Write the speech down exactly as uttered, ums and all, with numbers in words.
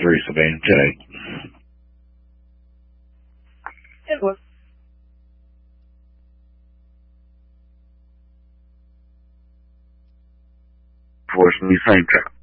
three, Savannah, ten eight. It was. Voice in the same track.